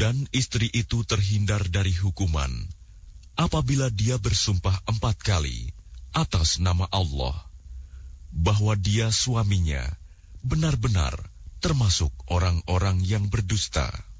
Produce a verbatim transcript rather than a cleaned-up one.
Dan istri itu terhindar dari hukuman apabila dia bersumpah empat kali atas nama Allah bahwa dia suaminya benar-benar termasuk orang-orang yang berdusta.